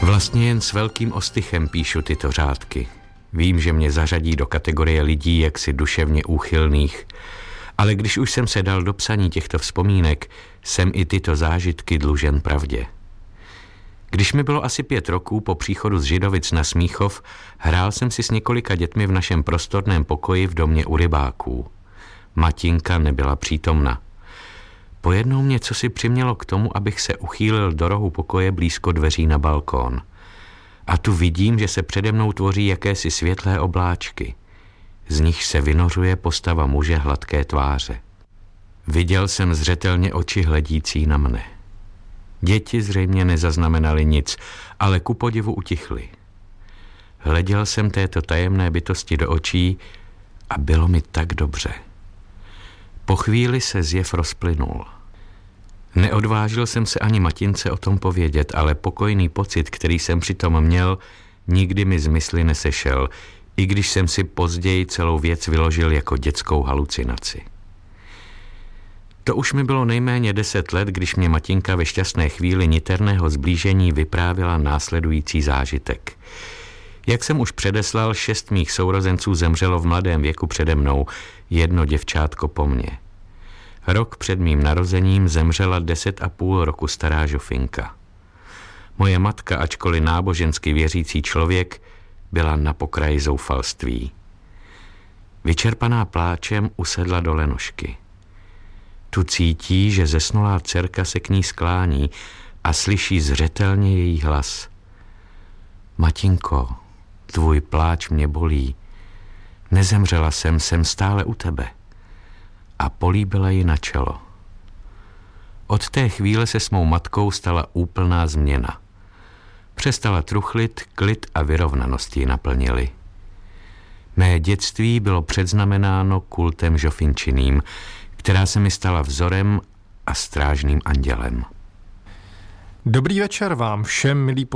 Vlastně jen s velkým ostychem píšu tyto řádky. Vím, že mě zařadí do kategorie lidí jaksi duševně úchylných, ale když už jsem se dal do psaní těchto vzpomínek, jsem i tyto zážitky dlužen pravdě. Když mi bylo asi 5 roků po příchodu z Židovic na Smíchov, hrál jsem si s několika dětmi v našem prostorném pokoji v domě u rybáků. Matinka nebyla přítomna. Pojednou mě cosi přimělo k tomu, abych se uchýlil do rohu pokoje blízko dveří na balkón. A tu vidím, že se přede mnou tvoří jakési světlé obláčky. Z nich se vynořuje postava muže hladké tváře. Viděl jsem zřetelně oči hledící na mne. Děti zřejmě nezaznamenali nic, ale ku podivu utichly. Hleděl jsem této tajemné bytosti do očí a bylo mi tak dobře. Po chvíli se zjev rozplynul. Neodvážil jsem se ani matince o tom povědět, ale pokojný pocit, který jsem přitom měl, nikdy mi z mysli nesešel, i když jsem si později celou věc vyložil jako dětskou halucinaci. To už mi bylo nejméně 10 let, když mě matinka ve šťastné chvíli niterného zblížení vyprávěla následující zážitek. Jak jsem už předeslal, 6 mých sourozenců zemřelo v mladém věku přede mnou, 1 děvčátko po mně. Rok před mým narozením zemřela 10,5 roku stará Žofinka. Moje matka, ačkoliv nábožensky věřící člověk, byla na pokraji zoufalství. Vyčerpaná pláčem usedla do lenošky. Tu cítí, že zesnulá dcerka se k ní sklání a slyší zřetelně její hlas. Matinko, tvůj pláč mě bolí. Nezemřela jsem stále u tebe. A políbila ji na čelo. Od té chvíle se s mou matkou stala úplná změna. Přestala truchlit, klid a vyrovnanost ji naplnili. Mé dětství bylo předznamenáno kultem Žofinčiným, která se mi stala vzorem a strážným andělem. Dobrý večer vám všem, milí